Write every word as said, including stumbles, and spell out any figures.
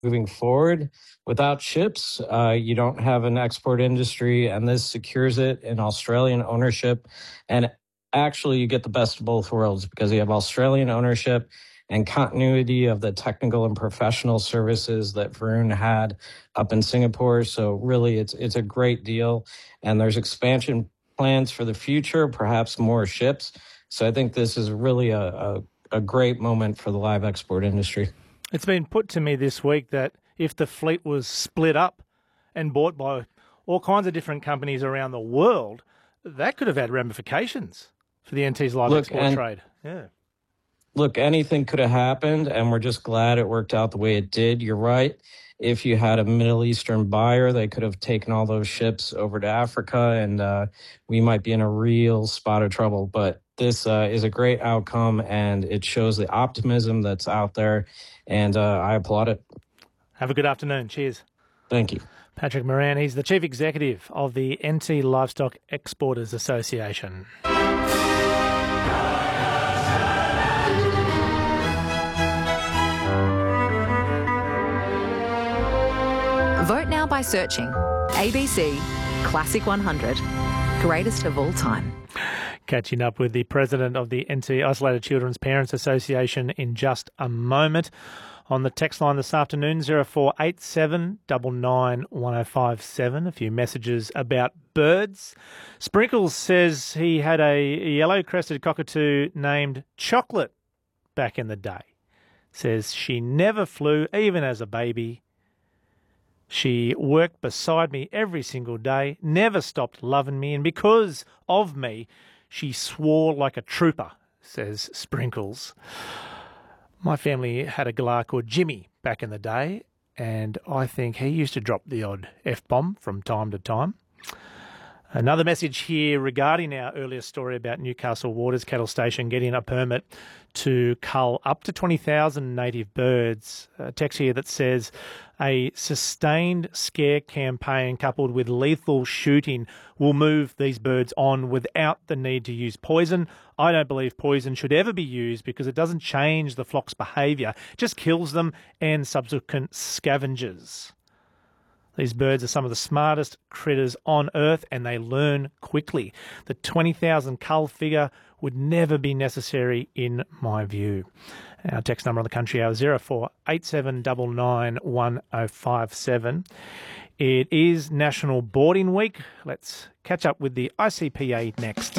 moving forward. Without chips, uh, you don't have an export industry, and this secures it in Australian ownership. And actually, you get the best of both worlds because you have Australian ownership and continuity of the technical and professional services that Varun had up in Singapore. So really, it's it's a great deal, and there's expansion plans for the future, perhaps more ships. So I think this is really a, a, a great moment for the live export industry. It's been put to me this week that if the fleet was split up and bought by all kinds of different companies around the world, that could have had ramifications for the N T's live Look, export and, trade. Yeah. Look, anything could have happened, and we're just glad it worked out the way it did. You're right. If you had a Middle Eastern buyer, they could have taken all those ships over to Africa, and uh, we might be in a real spot of trouble. But this uh, is a great outcome, and it shows the optimism that's out there, and uh, I applaud it. Have a good afternoon. Cheers. Thank you. Patrick Moran, he's the Chief Executive of the N T Livestock Exporters Association. Vote now by searching A B C Classic one hundred, greatest of all time. Catching up with the president of the N T Isolated Children's Parents Association in just a moment. On the text line this afternoon, zero four eight seven nine nine one oh five seven. A few messages about birds. Sprinkles says he had a yellow-crested cockatoo named Chocolate back in the day. Says she never flew, even as a baby. She worked beside me every single day, never stopped loving me, and because of me, she swore like a trooper, says Sprinkles. My family had a galah called Jimmy back in the day, and I think he used to drop the odd F-bomb from time to time. Another message here regarding our earlier story about Newcastle Waters Cattle Station getting a permit to cull up to twenty thousand native birds. A text here that says a sustained scare campaign coupled with lethal shooting will move these birds on without the need to use poison. I don't believe poison should ever be used because it doesn't change the flock's behaviour, it just kills them and subsequent scavengers. These birds are some of the smartest critters on earth and they learn quickly. The twenty thousand cull figure would never be necessary in my view. Our text number on the country hour, zero four eight seven nine nine one oh five seven. It is National Boarding Week. Let's catch up with the I C P A next.